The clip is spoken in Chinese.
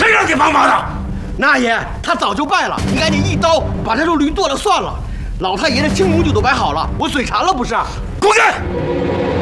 谁让你帮忙的？ 那爷，他早就败了，你赶紧一刀把这头驴剁了算了。老太爷的青龙酒都摆好了，我嘴馋了不是？ 滚开！